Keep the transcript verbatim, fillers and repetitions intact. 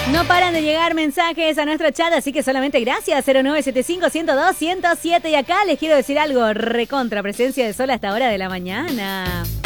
No paran de llegar mensajes a nuestro chat, así que solamente gracias. cero nueve siete cinco, uno cero dos, uno cero siete. Y acá les quiero decir algo, recontra presencia de sol hasta hora de la mañana.